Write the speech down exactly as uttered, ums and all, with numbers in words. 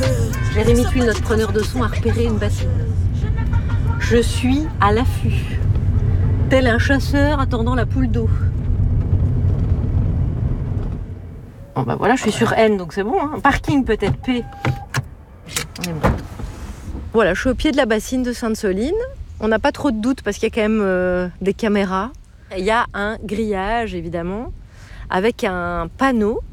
Jérémy Tuile, notre preneur de son, a repéré une bassine. Je suis à l'affût, tel un chasseur attendant la poule d'eau. Bon bah voilà, je suis sur N, donc c'est bon. Hein. Parking peut-être, P. On est bon. Voilà, je suis au pied de la bassine de Sainte-Soline. On n'a pas trop de doutes parce qu'il y a quand même euh, des caméras. Il y a un grillage, évidemment, avec un panneau